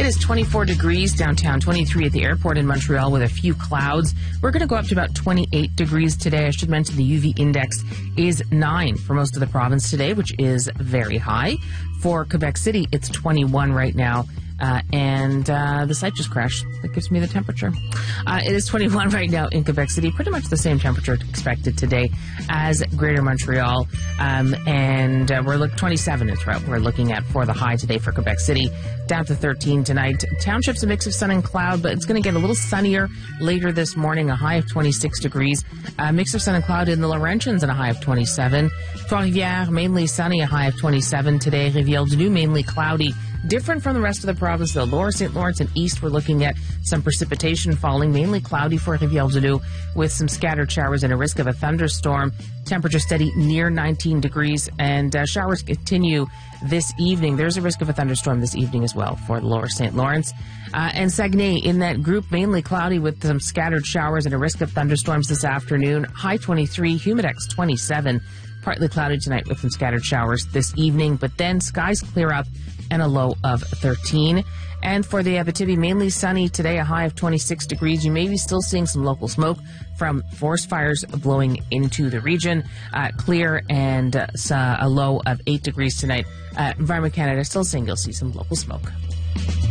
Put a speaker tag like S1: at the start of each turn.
S1: is 24 degrees downtown, 23 at the airport in Montreal with a few clouds. We're going to go up to about 28 degrees today. I should mention the UV index is 9 for most of the province today, which is very high. For Quebec City, it's 21 right now. And the site just crashed. That gives me the temperature. It is 21 right now in Quebec City. Pretty much the same temperature expected today as Greater Montreal. And we're 27 is what we're looking at for the high today for Quebec City. Down to 13 tonight. Township's a mix of sun and cloud, but it's going to get a little sunnier later this morning. A high of 26 degrees. A mix of sun and cloud in the Laurentians and a high of 27. Trois-Rivières, mainly sunny, a high of 27 today. Rivière-du-Loup, mainly cloudy. Different from the rest of the province, though. Lower St. Lawrence and east, we're looking at some precipitation falling, mainly cloudy for Rivière-du-Loup, with some scattered showers and a risk of a thunderstorm. Temperature steady near 19 degrees, and showers continue this evening. There's a risk of a thunderstorm this evening as well for Lower St. Lawrence. And Saguenay, in that group, mainly cloudy with some scattered showers and a risk of thunderstorms this afternoon. High 23, Humidex 27. Partly cloudy tonight with some scattered showers this evening, but then skies clear up and a low of 13. And for the Abitibi, mainly sunny today, a high of 26 degrees. You may be still seeing some local smoke from forest fires blowing into the region. Clear and a low of 8 degrees tonight. Environment Canada still saying you'll see some local smoke.